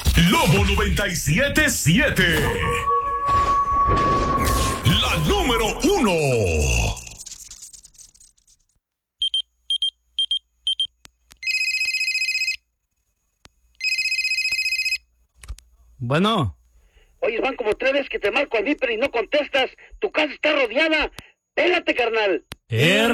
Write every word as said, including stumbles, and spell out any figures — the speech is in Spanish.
Lobo noventa y siete punto siete. La número uno. Bueno. Oye, van como tres veces que te marco a mí, pero y no contestas. Tu casa está rodeada. Pélate, carnal. Er